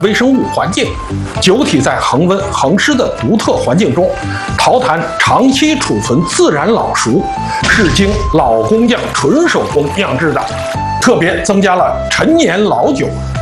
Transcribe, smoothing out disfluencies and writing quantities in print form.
微生物环境，酒体在恒温恒湿的独特环境中，陶坛长期储存自然老熟，是经老工匠纯手工酿制的，特别增加了陈年老酒